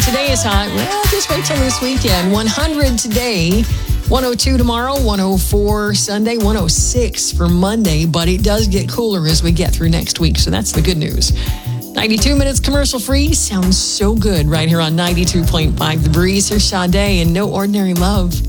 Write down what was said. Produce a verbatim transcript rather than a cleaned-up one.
Today is hot. Well, just wait till this weekend. one hundred today, one oh two tomorrow, one oh four Sunday, one oh six for Monday. But it does get cooler as we get through next week. So that's the good news. ninety-two minutes commercial free. Sounds so good right here on ninety-two point five The Breeze. Here's Sade and No Ordinary Love.